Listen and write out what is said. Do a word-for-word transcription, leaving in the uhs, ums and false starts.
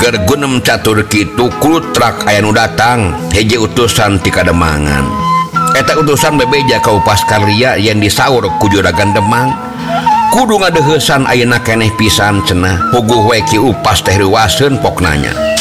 Gunem catur kitu kulutrak aya nu datang hiji utusan ti Kademangan. Eta utusan bebeja ka upas karya yang disaur ku Juragan Demang. Kudu ngadeuheusan ayeuna keneh pisan cenah puguh we ki upas teh reuaseun poknanya.